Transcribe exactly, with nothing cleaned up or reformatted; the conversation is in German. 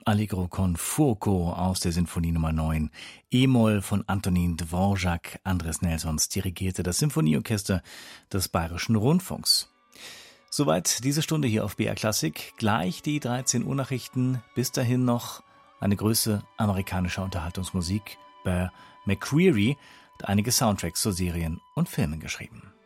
Allegro con fuoco aus der Sinfonie Nummer neun. E-Moll von Antonin Dvorak. Andres Nelsons dirigierte das Symphonieorchester des Bayerischen Rundfunks. Soweit diese Stunde hier auf B R Klassik. Gleich die dreizehn Uhr Nachrichten. Bis dahin noch eine Größe amerikanischer Unterhaltungsmusik. Bear McCreary hat einige Soundtracks zu Serien und Filmen geschrieben.